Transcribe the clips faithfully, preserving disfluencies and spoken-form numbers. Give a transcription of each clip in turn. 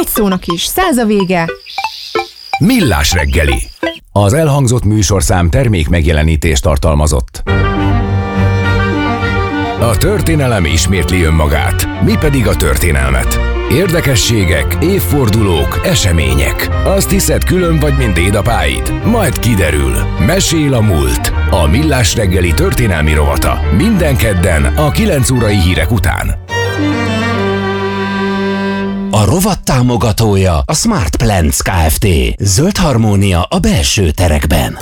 egy szónak is száz a vége. Millás reggeli. Az elhangzott műsorszám termék megjelenítést tartalmazott. A történelem ismétli önmagát, mi pedig a történelmet. Érdekességek, évfordulók, események. Azt hiszed, külön vagy, mint dédapáid? Majd kiderül. Mesél a múlt. A Millás reggeli történelmi rovata. Minden kedden a kilenc órai hírek után. A rovat támogatója a Smart Plants Kft. Zöld harmónia a belső terekben.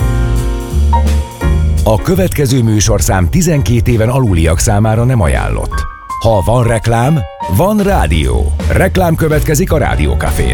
A következő műsorszám tizenkét éven aluliak számára nem ajánlott. Ha van reklám, van rádió. Reklám következik a Rádió Cafén.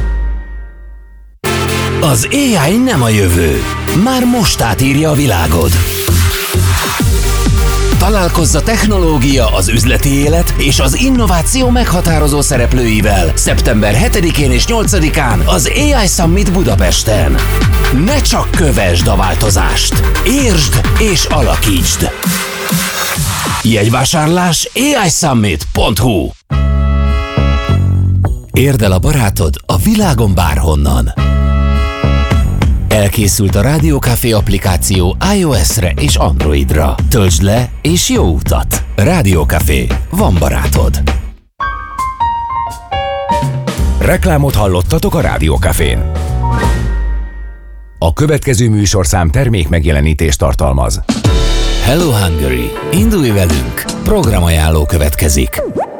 Az á i nem a jövő. Már most átírja a világod. Találkozz a technológia, az üzleti élet és az innováció meghatározó szereplőivel szeptember hetedikén és nyolcadikán az á i Summit Budapesten. Ne csak kövesd a változást, értsd és alakítsd! Jegyvásárlás á i summit pont hu. Érd el a barátod a világon bárhonnan. Elkészült a Rádió Café applikáció iOS-re és Androidra. Töltsd le és jó utat! Rádió Café. Van barátod. Reklámot hallottatok a Rádió Cafén. A következő műsorszám termék megjelenítést tartalmaz. Hello Hungary! Indulj velünk! Programajánló következik.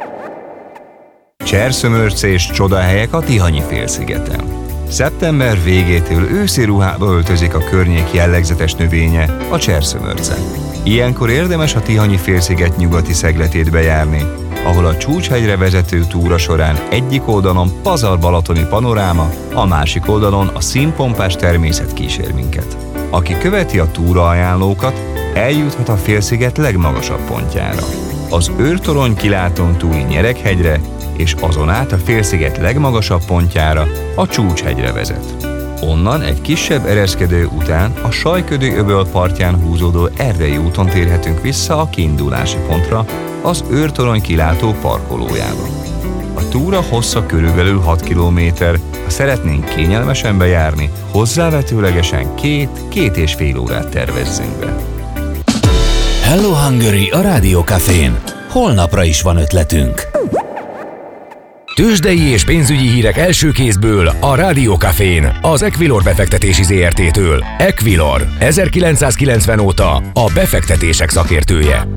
Cserszömörcés csodahelyek a Tihanyi félszigeten. Szeptember végétől őszi ruhába öltözik a környék jellegzetes növénye, a cserszömörce. Ilyenkor érdemes a Tihanyi félsziget nyugati szegletét bejárni, ahol a Csúcshegyre vezető túra során egyik oldalon pazar-balatoni panoráma, a másik oldalon a színpompás természet kísér minket. Aki követi a túra ajánlókat, eljuthat a félsziget legmagasabb pontjára, az Őrtorony kilátón túli Nyerekhegyre, és azon át a félsziget legmagasabb pontjára, a Csúcshegyre vezet. Onnan egy kisebb ereszkedő után a Sajködő-öböl partján húzódó Erdei úton térhetünk vissza a kiindulási pontra, az Őrtorony kilátó parkolójába. A túra hossza körülbelül hat kilométer, ha szeretnénk kényelmesen bejárni, hozzávetőlegesen két, két és fél órát tervezzünk be. Hello Hungary a Rádió Cafén. Holnapra is van ötletünk. Tőzsdei és pénzügyi hírek első kézből a Rádió Cafén, az Equilor befektetési zé er té-től. Equilor, ezerkilencszázkilencven óta a befektetések szakértője.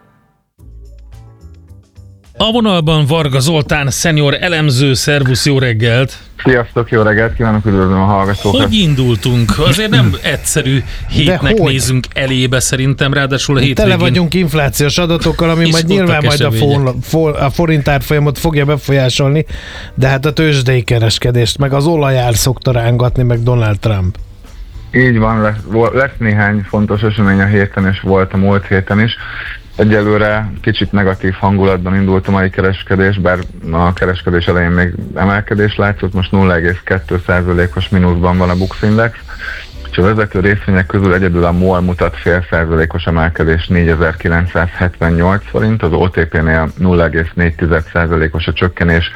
A vonalban Varga Zoltán, szenior elemző, szervusz, jó reggelt! Sziasztok, jó reggelt kívánok, üdvözlöm a hallgatókat! Hogy indultunk? Azért nem egyszerű hétnek nézünk elébe szerintem, ráadásul a hétvégén. Tele vagyunk inflációs adatokkal, ami majd nyilván majd a, for, for, a forintárfolyamot fogja befolyásolni, de hát a tőzsdei kereskedést, meg az olajár szokta rángatni, meg Donald Trump. Így van, lesz, lesz néhány fontos esemény a héten, és volt a múlt héten is. Egyelőre kicsit negatív hangulatban indult a mai kereskedés, bár a kereskedés elején még emelkedés látszott, most nulla egész kettő százalékos mínuszban van a Bux Index, és a vezető részvények közül egyedül a MOL mutat fél százalékos emelkedés négyezer-kilencszázhetvennyolc forint, az o té pé-nél nulla egész négy százalékos a csökkenés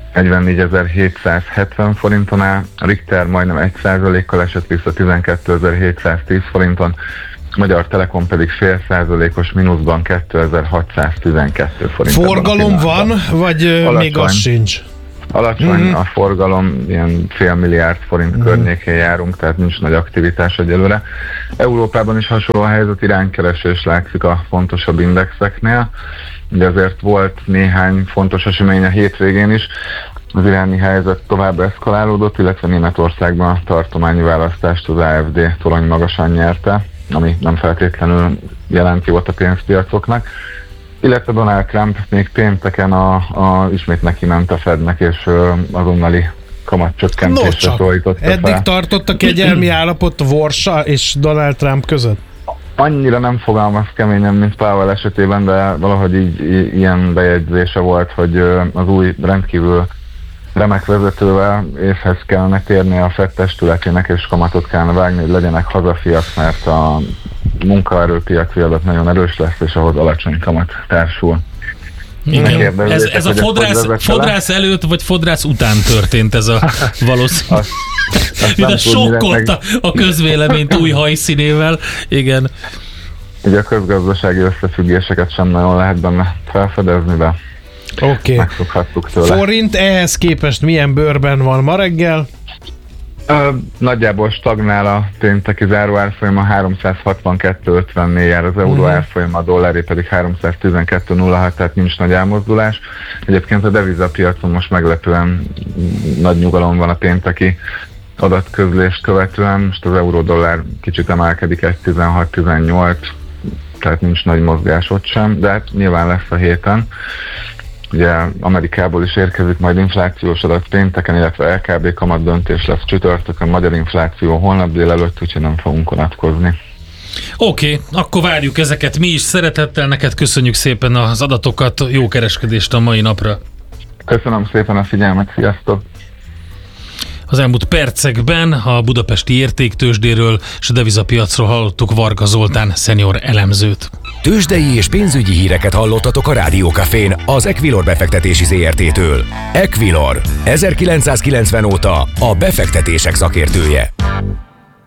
negyvennégyezer-hétszázhetven forinton áll, a Richter majdnem egy százalékkal esett vissza tizenkétezer-hétszáztíz forinton, Magyar Telekom pedig fél százalékos mínuszban kétezer-hatszáztizenkettő forinton. Forgalom van, vagy alacsony, még az sincs? Alacsony mm-hmm. a forgalom, ilyen fél milliárd forint mm-hmm. környékén járunk, tehát nincs nagy aktivitás egyelőre. Európában is hasonló a helyzet, iránykeresés látszik a fontosabb indexeknél. Ugye azért volt néhány fontos esemény a hétvégén is. Az iráni helyzet tovább eszkalálódott, illetve Németországban a tartományi választást az á ef dé torony magasan nyerte, ami nem feltétlenül jelent jót a pénzpiacoknak. Illetve Donald Trump még pénteken a, a, ismét neki ment a Fednek, és ö, azonnali kamatcsökkentésre szólította fel. Eddig tartott a kegyelmi állapot Warsa és Donald Trump között? Annyira nem fogalmaz keményen, mint Powell esetében, de valahogy így, í- ilyen bejegyzése volt, hogy ö, az új rendkívül remek vezetővel észhez kellene térni a Fed testületének, és kamatot kellene vágni, hogy legyenek hazafiak, mert a munkaerőpiaci adat nagyon erős lesz, és ahhoz alacsony kamat társul. Igen. Ez, ez a fodrász, fodrász előtt, vagy fodrász után történt ez a valószínű. Mint a sokkolta a közvéleményt új hajszínével. Igen. Ugye a közgazdasági összefüggéseket sem nagyon lehet benne felfedezni, de okay. megszokhattuk tőle. Forint ehhez képest milyen bőrben van ma reggel? Ö, nagyjából stagnál a pénteki záróárfolyama, háromszázhatvankettő ötvennél jár az euró uh-huh. árfolyama, a dolláré pedig háromszáztizenkettő nulla hat, tehát nincs nagy elmozdulás. Egyébként a devizapiacon most meglepően nagy nyugalom van a pénteki adatközlést követően. Most az euró-dollár kicsit emelkedik, egy tizenhat tizennyolc, tehát nincs nagy mozgás ott sem, de hát nyilván lesz a héten. Ugye Amerikából is érkezik majd inflációs adat pénteken, illetve el ká bé kamat döntés lesz csütörtökön, magyar infláció holnap délelőtt, úgyhogy nem fogunk vonatkozni. Oké, okay, akkor várjuk ezeket mi is szeretettel, neked köszönjük szépen az adatokat, jó kereskedést a mai napra. Köszönöm szépen a figyelmet, sziasztok! Az elmúlt percekben a budapesti értéktőzsdéről és a devizapiacról hallottuk Varga Zoltán szenior elemzőt. Tőzsdei és pénzügyi híreket hallottatok a Rádió Cafén az Equilor befektetési zé er té-től. Equilor, ezerkilencszázkilencven óta a befektetések szakértője.